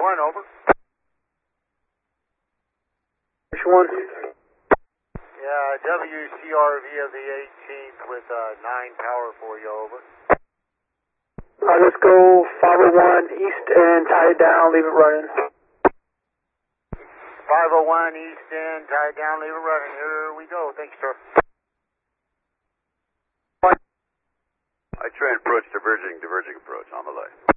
1, over. Which one? Yeah, WCRV of the 18th with 9 power for you, over. Let's go 501 east and tie it down, leave it running. 501 east end, tie it down, leave it running. Here we go. Thanks, sir. I try and approach diverging approach on the light.